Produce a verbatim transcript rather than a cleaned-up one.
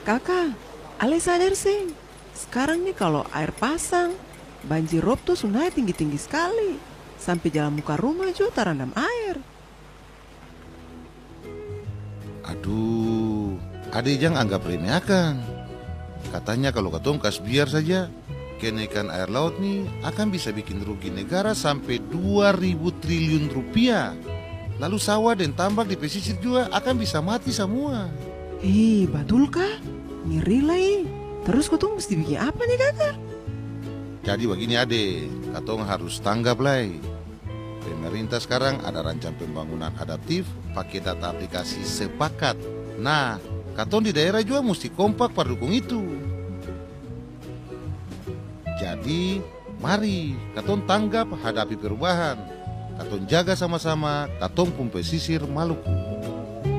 Kakak, Ale sadar sih. Sekarang nih kalau air pasang, banjir rob tuh sungai tinggi-tinggi sekali. Sampai jalan muka rumah juga terendam air. Aduh, ade jangan anggap remeh akan. Katanya kalau katong kas biar saja, kenaikan air laut nih akan bisa bikin rugi negara sampai dua ribu triliun rupiah. Lalu sawah dan tambak di pesisir juga akan bisa mati semua. Ih, betul kah? Ngeri lah ih. Terus kau tuh mesti bikin apa nih kakak? Jadi begini ade, katong harus tanggap lah. Pemerintah sekarang ada rancang pembangunan adaptif pakai data aplikasi sepakat. Nah, katong di daerah juga mesti kompak pendukung itu. Jadi, mari katong tanggap hadapi perubahan. Katong jaga sama-sama, katong pun pesisir Maluku.